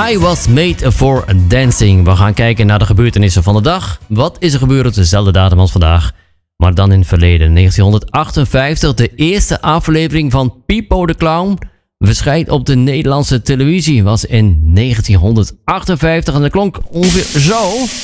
I was made for dancing. We gaan kijken naar de gebeurtenissen van de dag. Wat is er gebeurd op dezelfde datum als vandaag, maar dan in het verleden? 1958, de eerste aflevering van Pipo de Clown verschijnt op de Nederlandse televisie. Was in 1958 en dat klonk ongeveer zo.